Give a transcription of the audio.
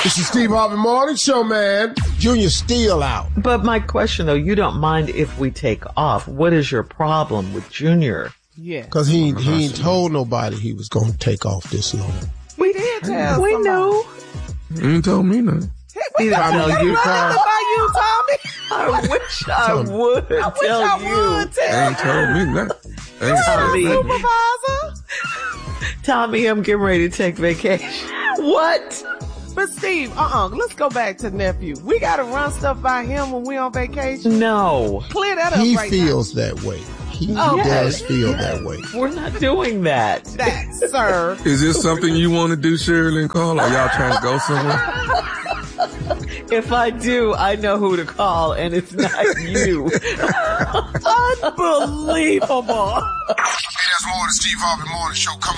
This is Steve Harvey Morning Show, man. Junior's still out. But my question, though, you don't mind if we take off. What is your problem with Junior? Yeah. Because he ain't told nobody he was going to take off this long. We did tell We somebody. know. You ain't told me nothing. He didn't tell you. About you, Tommy. I wish I would tell you. Ain't told me nothing. Ain't Tommy. told me. Supervisor. Tommy, I'm getting ready to take vacation. What? But Steve, let's go back to nephew. We gotta run stuff by him when we on vacation. No. Clear that up He right feels that way. He does feel that way. We're not doing that. now. That, sir. Is this something you want to do, Shirley and Carl? Are y'all trying to go somewhere? If I do, I know who to call, and it's not you. Unbelievable. Hey, that's more of the Steve Harvey Morning Show coming